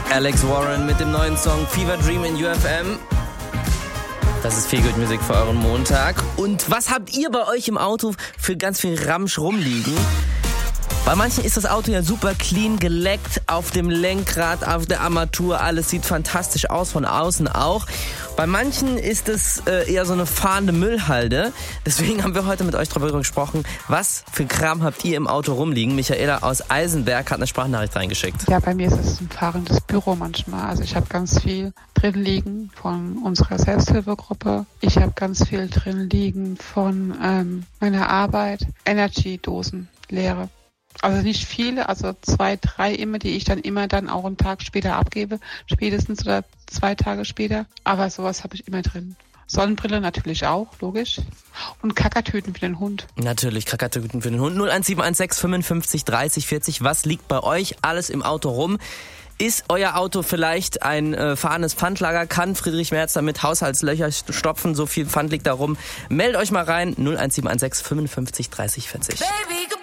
Alex Warren mit dem neuen Song Fever Dream in UFM. Das ist Feel Good Music für euren Montag. Und was habt ihr bei euch im Auto für ganz viel Ramsch rumliegen? Bei manchen ist das Auto ja super clean, geleckt, auf dem Lenkrad, auf der Armatur, alles sieht fantastisch aus, von außen auch. Bei manchen ist es eher so eine fahrende Müllhalde. Deswegen haben wir heute mit euch darüber gesprochen, was für Kram habt ihr im Auto rumliegen. Michaela aus Eisenberg hat eine Sprachnachricht reingeschickt. Ja, bei mir ist es ein fahrendes Büro manchmal. Also ich habe ganz viel drin liegen von unserer Selbsthilfegruppe. Ich habe ganz viel drin liegen von meiner Arbeit. Energy-Dosen, leere. Also nicht viele, also 2, 3 immer, die ich dann auch einen Tag später abgebe, spätestens oder 2 Tage später. Aber sowas habe ich immer drin. Sonnenbrille natürlich auch, logisch. Und Kackertüten für den Hund. Natürlich, Kackertüten für den Hund. 01716 55 30 40. Was liegt bei euch alles im Auto rum? Ist euer Auto vielleicht ein fahrendes Pfandlager? Kann Friedrich Merz damit Haushaltslöcher stopfen? So viel Pfand liegt da rum. Meldet euch mal rein. 01716 55 30 40. Baby.